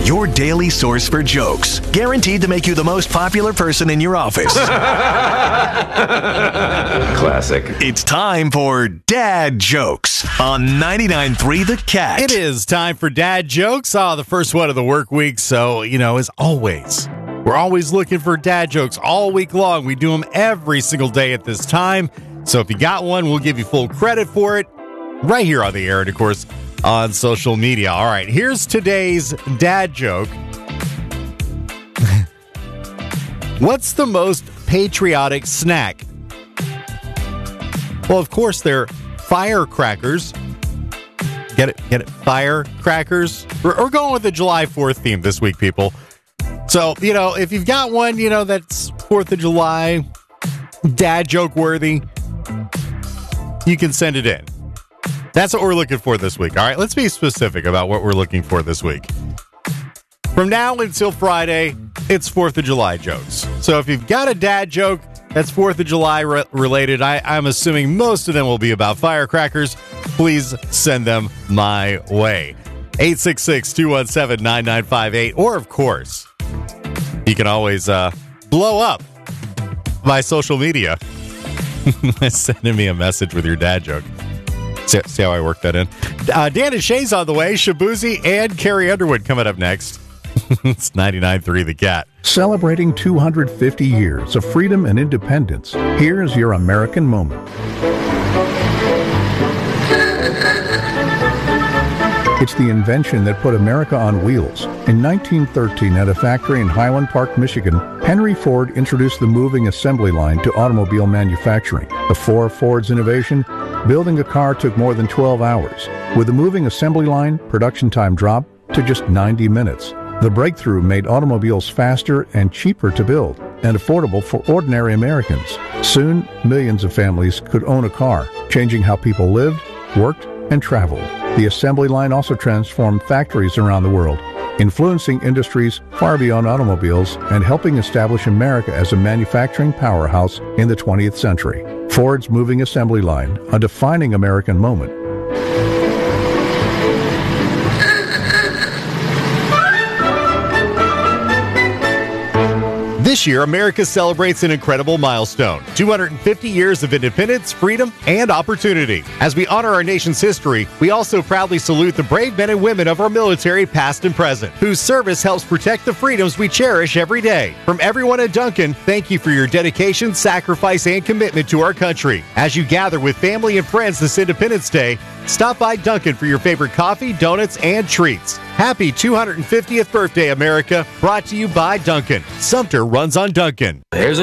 your daily source for jokes. Guaranteed to make you the most popular person in your office. Classic. It's time for Dad Jokes on 99.3 The Cat. It is time for Dad Jokes. The first one of the work week. So, as always, we're always looking for dad jokes all week long. We do them every single day at this time. So if you got one, we'll give you full credit for it right here on the air and, of course, on social media. All right, here's today's dad joke. What's the most patriotic snack? Well, of course, they're firecrackers. Get it? Firecrackers. We're going with the July 4th theme this week, people. So, if you've got one, that's 4th of July, dad joke worthy, you can send it in. That's what we're looking for this week. All right, let's be specific about what we're looking for this week. From now until Friday, it's 4th of July jokes. So if you've got a dad joke that's 4th of July related, I'm assuming most of them will be about firecrackers. Please send them my way. 866-217-9958. Or, of course, you can always blow up my social media. Sending me a message with your dad joke. See how I work that in? Dan and Shay's on the way. Shabuzi and Carrie Underwood coming up next. It's 99.3 The Cat. Celebrating 250 years of freedom and independence. Here's your American moment. It's the invention that put America on wheels. In 1913, at a factory in Highland Park, Michigan, Henry Ford introduced the moving assembly line to automobile manufacturing. Before Ford's innovation, building a car took more than 12 hours. With the moving assembly line, production time dropped to just 90 minutes. The breakthrough made automobiles faster and cheaper to build and affordable for ordinary Americans. Soon, millions of families could own a car, changing how people lived, worked, and traveled. The assembly line also transformed factories around the world, influencing industries far beyond automobiles and helping establish America as a manufacturing powerhouse in the 20th century. Ford's moving assembly line, a defining American moment. This year, America celebrates an incredible milestone, 250 years of independence, freedom, and opportunity. As we honor our nation's history, we also proudly salute the brave men and women of our military, past and present, whose service helps protect the freedoms we cherish every day. From everyone at Dunkin', thank you for your dedication, sacrifice, and commitment to our country. As you gather with family and friends this Independence Day, stop by Dunkin' for your favorite coffee, donuts, and treats. Happy 250th birthday, America. Brought to you by Dunkin'. Sumter runs on Dunkin'. There's a